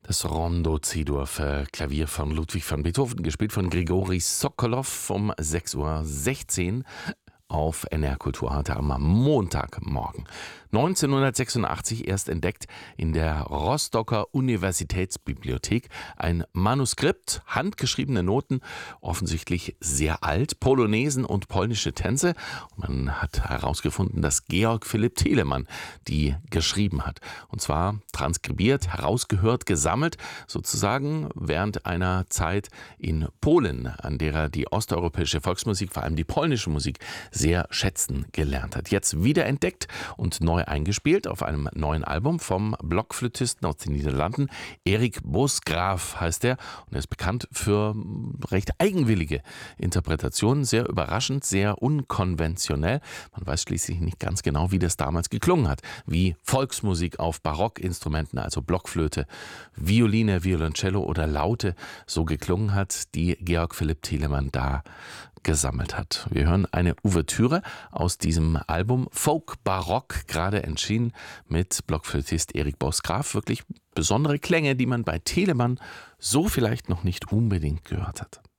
Das Rondo C-Dur für Klavier von Ludwig van Beethoven, gespielt von Grigori Sokolow um 6:16 Uhr auf NR Kultur heute am Montagmorgen. 1986 erst entdeckt in der Rostocker Universitätsbibliothek ein Manuskript, handgeschriebene Noten, offensichtlich sehr alt, Polonesen und polnische Tänze. Man hat herausgefunden, dass Georg Philipp Telemann die geschrieben hat. Und zwar transkribiert, herausgehört, gesammelt, sozusagen während einer Zeit in Polen, an der er die osteuropäische Volksmusik, vor allem die polnische Musik, sehr schätzen gelernt hat. Jetzt wiederentdeckt und neu eingespielt auf einem neuen Album vom Blockflötisten aus den Niederlanden. Erik Bosgraaf heißt er und er ist bekannt für recht eigenwillige Interpretationen, sehr überraschend, sehr unkonventionell. Man weiß schließlich nicht ganz genau, wie das damals geklungen hat, wie Volksmusik auf Barockinstrumenten, also Blockflöte, Violine, Violoncello oder Laute so geklungen hat, die Georg Philipp Telemann da gesammelt hat. Wir hören eine Ouvertüre aus diesem Album Folk Barock, gerade erschienen mit Blockflötist Erik Bosgraaf. Wirklich besondere Klänge, die man bei Telemann so vielleicht noch nicht unbedingt gehört hat.